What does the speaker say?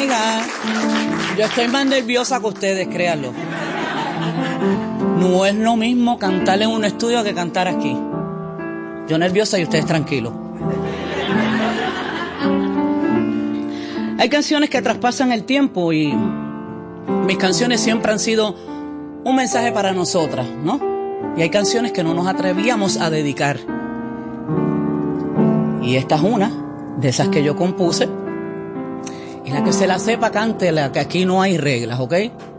my God. Yo estoy más nerviosa que ustedes, créanlo. No es lo mismo cantar en un estudio que cantar aquí. Yo nerviosa y ustedes tranquilos. Hay canciones que traspasan el tiempo y mis canciones siempre han sido un mensaje para nosotras, ¿no? Y hay canciones que no nos atrevíamos a dedicar. Y esta es una de esas que yo compuse. Y la que se la sepa, cántela, que aquí no hay reglas, ¿ok?